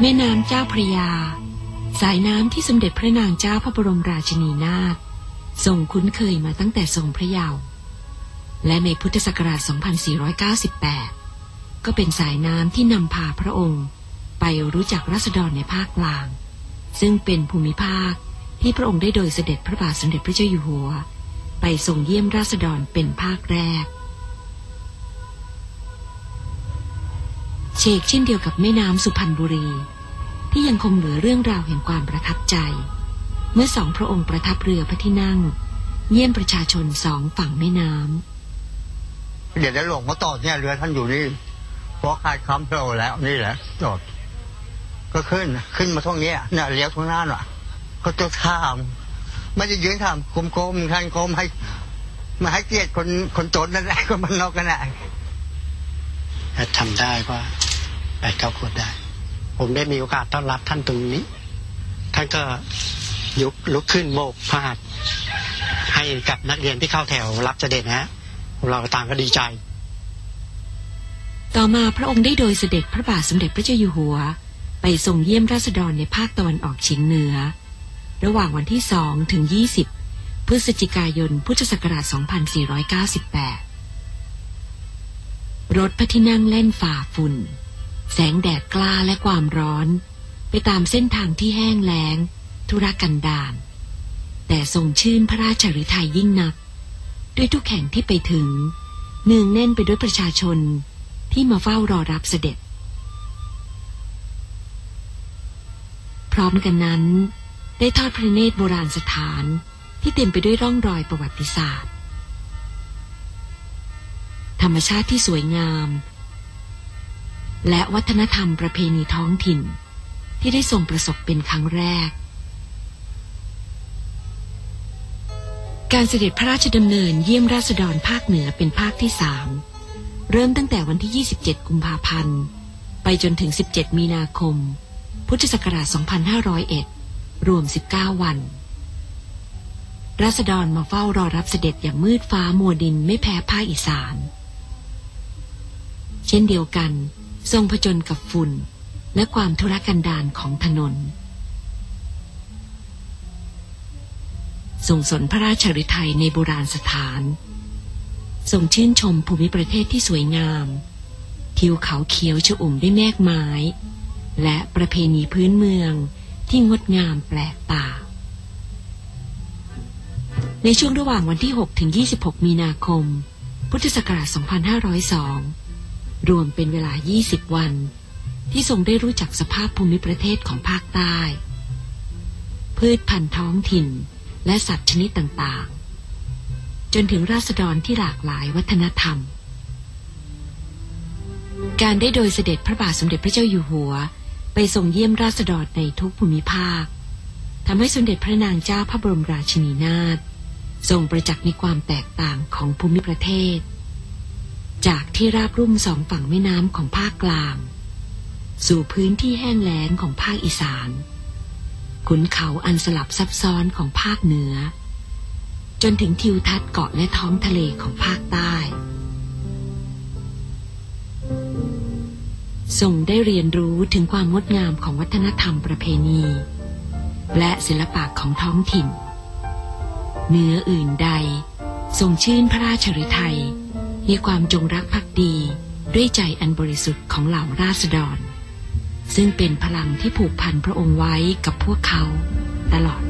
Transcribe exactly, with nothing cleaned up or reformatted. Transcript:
แม่น้ำเจ้าพระยาสายน้ำที่สมเด็จพระนางเจ้าพระบรมราชินีนาถทรงคุ้นเคยมาตั้งแต่ทรงพระเยาว์และในพุทธศักราช สองพันสี่ร้อยเก้าสิบแปด ก็เป็นสายน้ำที่นำพาพระองค์ไปรู้จักราษฎรในภาคกลางซึ่งเป็นภูมิภาคที่พระองค์ได้โดยเสด็จพระบาทสมเด็จพระเจ้าอยู่หัวไปทรงเยี่ยมราษฎรเป็นภาคแรกเชกเช่นเดียวกับแม่น้ำสุพรรณบุรีที่ยังคงเหลือเรื่องราวแห่งความประทับใจเมื่อสองพระองค์ประทับเรือพระที่นั่งเยี่ยมประชาชนสองฝั่งแม่น้ำเดี๋ยวได้หลงมาต่อเนี่ยเรือท่านอยู่นี่พอขาดคำโผล่แล้วนี่แหละจอดก็ขึ้นขึ้นมาท่องนี้เนี่ยเลี้ยวทางหน้าหน่ะก็จะถามไม่จะยืนถามกลมๆท่านกลมให้มาให้เกียรติคนคนจนนั่นแหละคนมันนอกกันแหละทำได้ก็แปดเก้าขวดได้ผมได้มีโอกาสต้อนรับท่านตรงนี้ท่านก็ยกลุกขึ้นโบกพาดให้กับนักเรียนที่เข้าแถวรับเสด็จนะเราต่างก็ดีใจต่อมาพระองค์ได้โดยเสด็จพระบาทสมเด็จพระเจ้าอยู่หัวไปทรงเยี่ยมราษฎรในภาคตะวันออกเฉียงเหนือระหว่างวันที่สองถึงยี่สิบพฤศจิกายนพุทธศักราช สองพันสี่ร้อยเก้าสิบแปด รถพระที่นั่งแล่นฝ่าฝุ่นแสงแดดกล้าและความร้อนไปตามเส้นทางที่แห้งแล้งทุรกันดารแต่ทรงชื่นพระราชฤทัยยิ่งนักด้วยทุกแห่งที่ไปถึงเนืองแน่นไปด้วยประชาชนที่มาเฝ้ารอรับเสด็จพร้อมกันนั้นได้ทอดพระเนตรโบราณสถานที่เต็มไปด้วยร่องรอยประวัติศาสตร์ธรรมชาติที่สวยงามและวัฒนธรรมประเพณีท้องถิ่นที่ได้ทรงประสบเป็นครั้งแรกการเสด็จพระราชดำเนินเยี่ยมราษฎรภาคเหนือเป็นภาคที่สามเริ่มตั้งแต่วันที่ยี่สิบเจ็ดกุมภาพันธ์ไปจนถึงสิบเจ็ดมีนาคมพุทธศักราช สองพันห้าร้อยเอ็ด รวมสิบเก้าวันราษฎรมาเฝ้ารอรับเสด็จอย่างมืดฟ้ามัวดินไม่แพ้ภาคอีสานเช่นเดียวกันทรงผจญกับฝุ่นและความทุรกันดารของถนนทรงสนพระราชฤทัยในโบราณสถานทรงชื่นชมภูมิประเทศที่สวยงามทิวเขาเขียวชอุ่มด้วยแมกไม้และประเพณีพื้นเมืองที่งดงามแปลกตาในช่วงระหว่างวันที่หกถึงยี่สิบหกมีนาคมพุทธศักราช สองพันห้าร้อยสอง รวมเป็นเวลายี่สิบวันที่ทรงได้รู้จักสภาพภูมิประเทศของภาคใต้พืชพันธุ์ท้องถิ่นและสัตว์ชนิดต่างๆจนถึงราษฎรที่หลากหลายวัฒนธรรมการได้โดยเสด็จพระบาทสมเด็จพระเจ้าอยู่หัวไปทรงเยี่ยมราษฎรในทุกภูมิภาคทำให้สมเด็จพระนางเจ้าพระบรมราชินีนาถทรงประจักษ์ในความแตกต่างของภูมิประเทศจากที่ราบรุ่มสองฝั่งแม่น้ำของภาคกลางสู่พื้นที่แห้งแล้งของภาคอีสานขุนเขาอันสลับซับซ้อนของภาคเหนือจนถึงทิวทัศน์เกาะและท้องทะเลของภาคใต้ทรงได้เรียนรู้ถึงความงดงามของวัฒนธรรมประเพณีและศิลปะของท้องถิ่นเหนืออื่นใดทรงชื่นพระราชฤทัยในความจงรักภักดีด้วยใจอันบริสุทธิ์ของเหล่าราษฎรซึ่งเป็นพลังที่ผูกพันพระองค์ไว้กับพวกเขาตลอด